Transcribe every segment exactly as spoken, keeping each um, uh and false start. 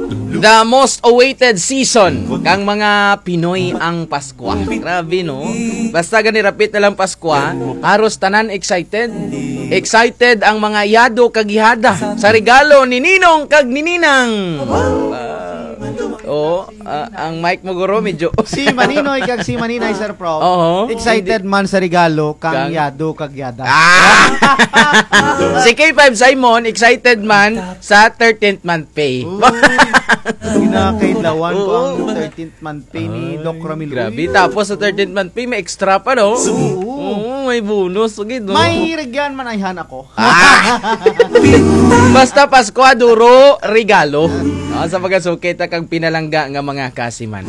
The most awaited season kang mga Pinoy ang Pasko. Grabe no. Basta gani rapit na lang Pasko, haros tanan excited. Excited ang mga yado kag ihada sa regalo ni Ninong kag ni Ninang. Oo, uh, ang mic mo guro medyo si Maninoy kag si Maninay Sir Prof. Uh-huh. Excited man sa regalo kang, kang... yado kag yada. Ah! Si K five Simon excited man sa thirteenth month pay. Kinakailawan ko ang thirteenth month pay ni Doc Ramil. Grabe, tapos sa thirteenth month pay may extra pa no. Oo, may bonus ugid no. May regyan man ayhan ako. Ah! Basta Pasko duro regalo. No, sa pagasukit kang pinalangga nga mga kasiman.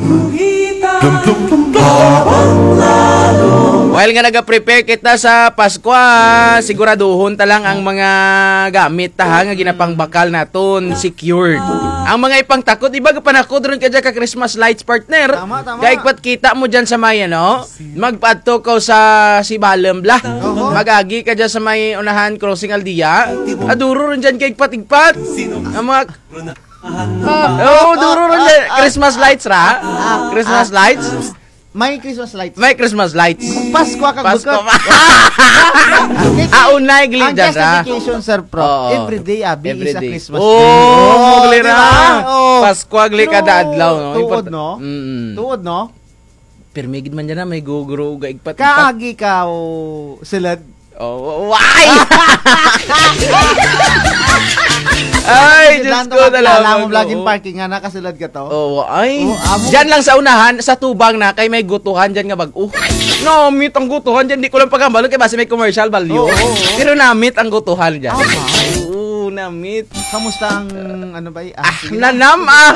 While nga naga-prepare kita sa Pasko, siguraduhon ta lang ang mga gamit ta nga ginapangbakal naton secured. Ang mga ipangtakot, iba ka panakot ron ka dyan ka Christmas lights partner. Tama, tama. Kaya ikpat kita mo dyan sa may ano, magpaadto ko sa si Balembla. Uh-huh. Magagi ka dyan sa may unahan crossing Aldia. Aduro ron dyan kay ikpat-ikpat. Ang mga... Ah, oh, duro ron dyan. Christmas lights ra. Christmas lights. May Christmas lights. May Christmas lights. Pasko kag Pasko. bukod. Ah, unay gili dyan ra. Ang justification, Sir Pro. Oh, every day, abi, every is a day. Christmas oh, day. Oh, mugli ra. Diba? Oh. Pasko agli kada adlaw. No? Tuod, no? Mm-hmm. Tuod, no? Pirmigid man dyan na, may guguro, gaigpat. Kaagi ka, o, silad. Oh, why? Ay, Diyos ko na lang. Alam mo vlogging parking nga, nakasilad ka to. Oh, ay. Oh, dyan lang sa unahan, sa tubang na, kay may gutuhan dyan nga bag-o. Namit ang gutuhan dyan, di ko lang pagkambalo, kaya basi may commercial value. Oh, oh, oh. Pero namit ang gutuhan dyan. Oo, oh, namit. Kamusta ang, ano ba? Ah, ah nanam ah.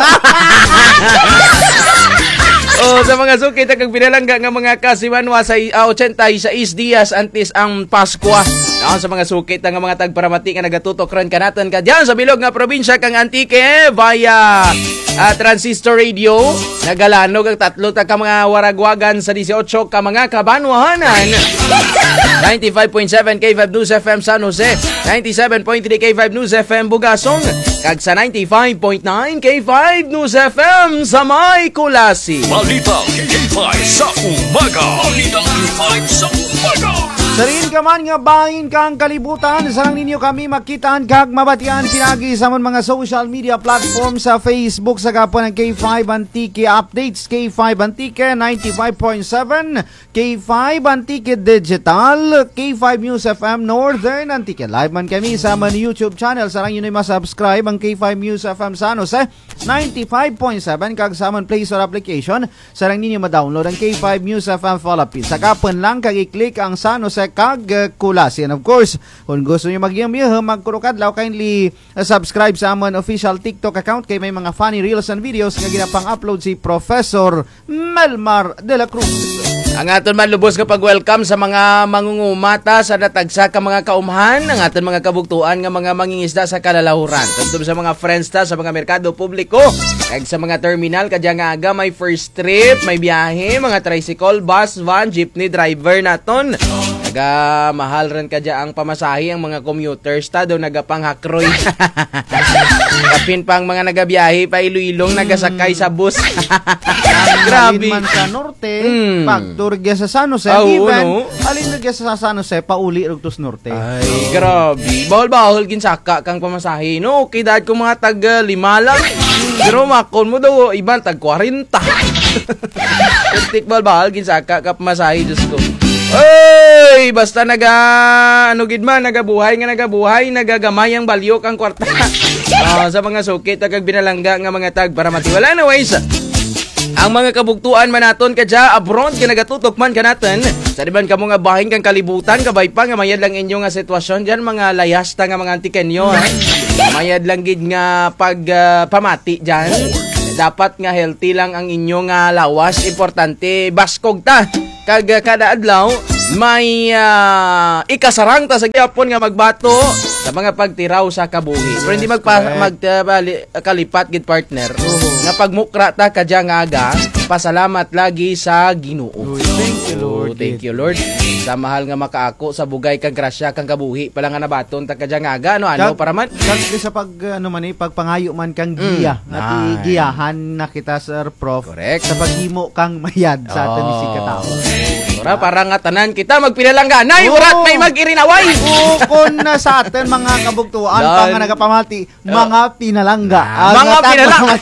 Oh, sa mga sukit kag pinalangga nga mga kasimanwa sa uh, eighty-six dias antes ang Pasko. No, sa mga sukit nga mga tagparamati nga nagatutok ran kanaton ka diyan sa bilog nga probinsya kang Antique via uh, transistor radio nagalanog ang tatlo ta ka mga waragwagan sa eighteen ka mga kabanwahanan. ninety-five point seven K five News F M San Jose, ninety-seven point three K five News F M Bugasong, kag sa ninety-five point nine K five News F M sa May Kulasi. Balitang K five sa umaga. Balitang K five sa umaga. Sarin ka man nga bahin kang kalibutan, sarang ninyo kami makitaan kag mabatian pinagi sa mga social media platform sa Facebook sa kapon ng K five Antique Updates, K five Antique ninety-five point seven, K five Antique Digital, K five News F M Northern Antique. Live man kami sa man YouTube channel, sarang yun ay masubscribe ang K five News F M San Jose ninety-five point seven kag sa man Play Store application, sarang ninyo ma-download ang K five News F M Philippines. Sa kapon lang kag i-click ang San Jose kag Kulasi. And of course, kung gusto nyo magyamyahe, magkurukadlaw, kindly uh, subscribe sa amon official TikTok account kay may mga funny reels and videos nga ginapang-upload si Professor Melmar de la Cruz. Ang aton man lubos nga pag-welcome sa mga mangungumata sa natagsa ka mga kaumhan, ang aton mga kabugtuan nga mga mangingisda sa kalalahuran. Tungtod sa mga friends ta sa mga merkado publiko, kag sa mga terminal kadya nga aga may first trip, may biyahe, mga tricycle, bus, van, jeepney driver naton. Naga mahal rin kadya ang pamasahe ang mga commuters ta do nagapanghakroy. Kapin pang mga nagabiyahe pa Iloilong nagasakay sa bus. Grabe man sa norte, mm. pagturgya sa San Jose, oh, even no? alin turgya sa San Jose pauli ug tos norte. Ay, grabe. Bawal-bawal ginsaka kang pamasahe. No, okay dahil ko mga tag uh, lima lang. Pero makon mo daw iban tag forty. Tik bawal-bawal ginsaka ka pamasahe Diyos ko. Oy, basta naga ano gid man nagabuhay nga nagabuhay, nagagamay ang balyo kang kwarta. Uh, sa mga sukit kag binalangga nga mga tag para matiwala na ways. Ang mga kabugtuan man naton kadya abroad ka nagatutok man kanaton. Sa diban kamo nga bahin kang kalibutan kabay pa nga mayad lang inyo nga sitwasyon diyan mga layasta nga mga antikenyo. Eh. Mayad lang gid nga pag uh, pamati diyan. Dapat nga healthy lang ang inyo nga lawas, importante baskog ta. Kag kada adlaw may uh, ikasarang ta sa gyapon nga magbato sa mga pagtiraw sa kabuhi. Pero hindi magpa mag uh, kalipat gid partner. Uh-huh. Nga pagmukra ta kadya nga aga, pasalamat lagi sa Ginoo. Thank you Lord. Lord. thank you Lord. Sa mahal nga makaako sa bugay kang grasya kang kabuhi pala nga nabaton ta kadyangaga no ano Kag- para man. Kag sa pag ano man eh, pagpangayo man kang giya, Mm. at Ay. giyahan na kita Sir Prof. Correct. Sa paghimo kang mayad sa atin ni si katao. Ora para nga tanan kita magpinalanganay Oo. urat may magirinaway. Oo, kung na sa atin mga kabugtuan Dan- pa nga nagapamati, mga pinalangga. Ah, Ang mga atat- pinalangga.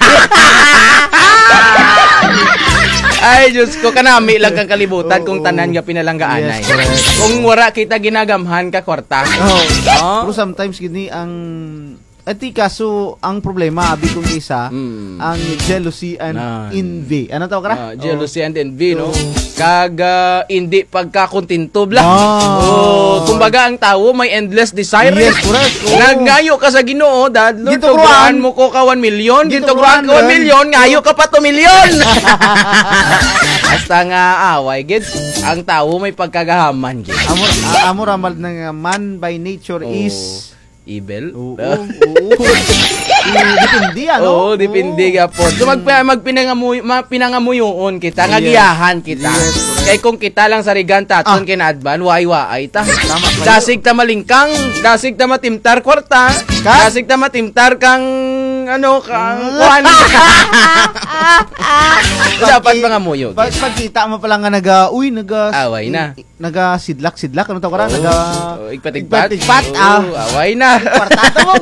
Ay, Diyos ko, kanami lang kang kalibutan kung Oo. tanan nga pinalanggaanay. Yes, correct. Kung wala kita ginagamhan ka kwarta. Oh. No? Pero sometimes gini ang ati kaso ang problema abi kong isa Mm. ang jealousy and Nan. envy. Ano tawag ka na? Ah, jealousy and envy, no? Kag ah, hindi pagkakontinto bla. Ah. Oh, kumbaga ang tao may endless desire. Yes, correct. Oo. Nagngayo ka sa Ginoo, dad, Lord, Gituguran. tuguran mo ko ka one million, Gituguran, gituguran ko one Lord. million, ngayo ka pa two million. Basta nga away, gid. Ang tao may pagkagahaman, gid. Amor uh, amor amal ng man by nature Oh, is evil. Oo, oo. Eh, depende ano? Oo, depende ka po. So mag magpinangamuy mapinangamuyuon kita, nga Yes. giyahan kita. Yes, correct. Kay kung kita lang sa rigan taton Ah. kinaadban, waay-waay ta. Tama kayo. Dasig ta malingkang, dasig ta matimtar kwarta, Ka? dasig ta matimtar kang ano kang kuan. Dapat mga muyo. Pag pagkita mo pala nga naga, uy, naga Away na. Naga sidlak-sidlak ano tawag ka na? Oo. Naga Oh, igpatigpat. igpatigpat, Oo, ah. away na. Kwartato mo.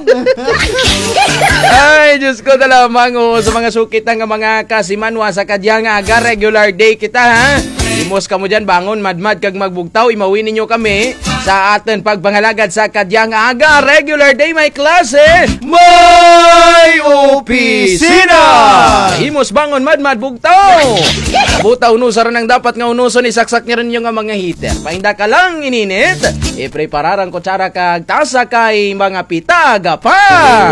Ay, Diyos ko talamang oh, sa mga sukit ng mga kasimanwa sa kadyang aga, regular day kita ha. Imos ka mo dyan, bangon, madmad kag magbugtaw, imawin ninyo kami sa atin pagbangalagad sa kadyang aga, regular day may klase, may opisina! Imos bangon, madmad, bugtaw! Butaw unusan ang dapat nga unuson, isaksak niya rin yung mga heater. Pahinda ka lang, ininit. I-prepararan kutsara kag tasa kay mga pitaga pa.